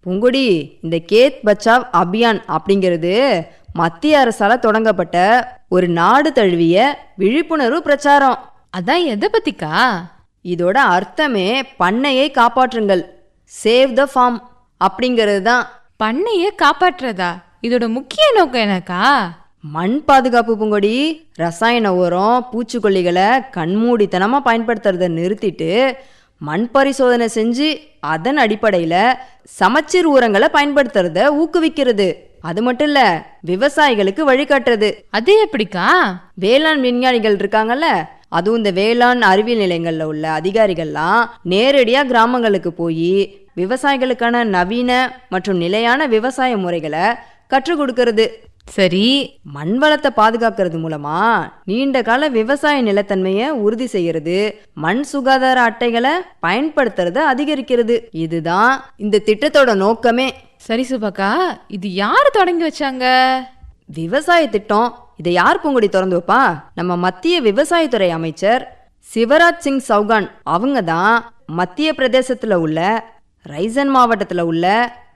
பூங்கொடி, இந்த கேத் பச்சாவ் அபியான் அப்படிங்கிறது மத்திய அரசால தொடங்கப்பட்ட ஒரு நாடு தழுவிய விழிப்புணர்வு பிரச்சாரம். அதான் எதை பத்திக்கா? இதோட அர்த்தமே பண்ணையை காப்பாற்றுங்கள், சேவ் த ஃபார்ம் அப்படிங்கிறது தான். பண்ணையை காப்பாற்றுறதா? இதோட முக்கிய நோக்கம் என்னக்கா? மண் பாதுகாப்பு பூங்கொடி. ரசாயன உரம், பூச்சிக்கொல்லிகளை கண்மூடித்தனமா பயன்படுத்துறத நிறுத்திட்டு மண் பரிசோதனை செஞ்சு அதன் அடிப்படையில் சமச்சீர் உரங்களை பயன்படுத்துறத ஊக்குவிக்கிறது. அது மட்டும் இல்ல, விவசாயிகளுக்கு வழிகாட்டுறது. அது எப்படிக்கா? வேளாண் விஞ்ஞானிகள் இருக்காங்கல்ல, அதுவும் இந்த வேளாண் அறிவியல் நிலையங்கள்ல உள்ள அதிகாரிகள்லாம் நேரடியா கிராமங்களுக்கு போய் விவசாயிகளுக்கான நவீன மற்றும் நிலையான விவசாய முறைகளை கற்றுக் கொடுக்கறது. சரி, மண் வளத்தை பாதுகாக்கிறது மூலமா நீண்ட கால விவசாய நிலத்தன்மையை உறுதி செய்யறது, மண் சுகாதார அட்டைகளை பயன்படுத்துறத அதிகரிக்கிறது. இதுதான் இந்த திட்டத்தோட நோக்கமே. சரி சுபாக்கா, இது யாரு தொடங்கி வச்சாங்க? விவசாய திட்டம். இதை யார் பூங்கொடி திறந்து வைப்பா? நம்ம மத்திய விவசாயத்துறை அமைச்சர் சிவராஜ் சிங் சௌகான். அவங்க தான் மத்திய பிரதேசத்துல உள்ள ரைசன் மாவட்டத்துல உள்ள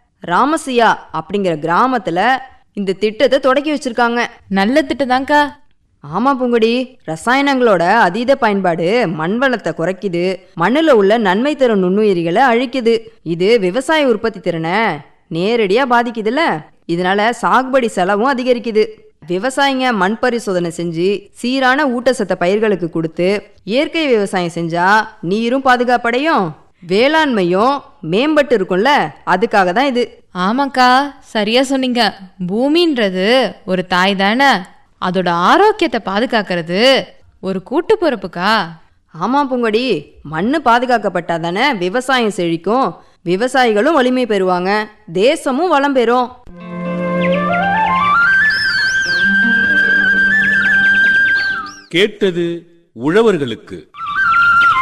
ராமசியா அப்படிங்கிற கிராமத்துல இந்த திட்டத்தை தொடக்கி வச்சிருக்காங்க. நல்ல திட்டம் தான்க்கா. ஆமா பூங்கொடி, ரசாயனங்களோட அதீத பயன்பாடு மண் வளத்தை குறைக்குது, மண்ணுல உள்ள நன்மை தரும் நுண்ணுயிரிகளை அழிக்குது. இது விவசாய உற்பத்தி திறனை நேரடியா பாதிக்குதுல்ல. இதனால சாகுபடி செலவும் அதிகரிக்குது. விவசாயிங்க மண் பரிசோதனை செஞ்சு சீரான ஊட்டச்சத்த பயிர்களுக்கு கொடுத்து இயற்கை விவசாயம் செஞ்சா நீரும் பாதுகாப்படையும், வேளாண்மையும் மேம்பட்டு இருக்கும்ல. அதுக்காக தான் இது. ஆமாக்கா, சரியா சொன்னீங்க. பூமின்றது ஒரு தாய் தானே, அதோட ஆரோக்கியத்தை பாதுகாக்கிறது ஒரு கூட்டு பொறுப்புக்கா. ஆமா பூங்கொடி, மண்ணு பாதுகாக்கப்பட்டா தானே விவசாயம் செழிக்கும், விவசாயிகளும் வலிமை பெறுவாங்க, தேசமும் வளம் பெறும். கேட்டது உழவர்களுக்கு.